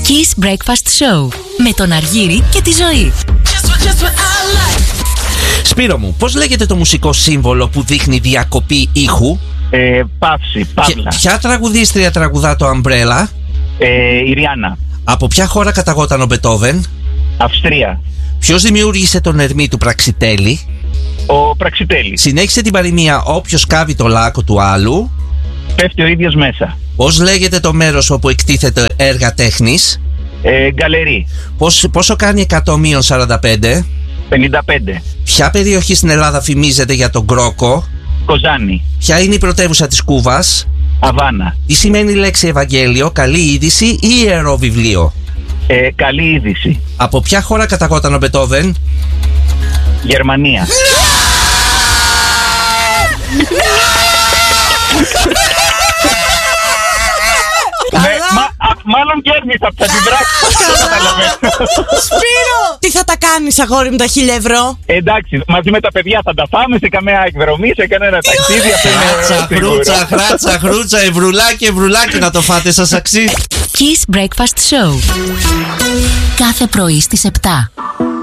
Kiss Breakfast Show με τον Αργύρη και τη Ζωή. Σπύρο μου, πώς λέγεται το μουσικό σύμβολο που δείχνει διακοπή ήχου? Παύση, Παύλα. Ποια τραγουδίστρια τραγουδά το Umbrella? Η Ριάννα. Από ποια χώρα καταγόταν ο Μπετόβεν? Αυστρία. Ποιος δημιούργησε τον ερμή του Πραξιτέλη? Ο Πραξιτέλης. Συνέχισε την παροιμία «Όποιος κάβει το λάκκο του άλλου πέφτει ο ίδιος μέσα». Πώς λέγεται το μέρος όπου εκτίθεται έργα τέχνης? Γκαλερί. Πόσο κάνει 100 μείον 45? 55. Ποια περιοχή στην Ελλάδα φημίζεται για τον κρόκο? Κοζάνη. Ποια είναι η πρωτεύουσα της Κούβας? Αβάνα. Τι σημαίνει η λέξη Ευαγγέλιο, καλή είδηση ή ιερό βιβλίο? Καλή είδηση. Από ποια χώρα καταγόταν ο Μπετόβεν? Γερμανία. Μάλλον κέρδισα από τα αντιδράσεις. Σπύρο! Τι θα τα κάνεις, αγόρι μου, τα 1.000 ευρώ? Εντάξει, μαζί με τα παιδιά θα τα φάμε σε καμία εκδρομή, σε κανένα ταξίδι. Χράτσα, χρούτσα, ευρουλάκι να το φάτε, σας αξίζει. Kiss Breakfast Show κάθε πρωί στις 7.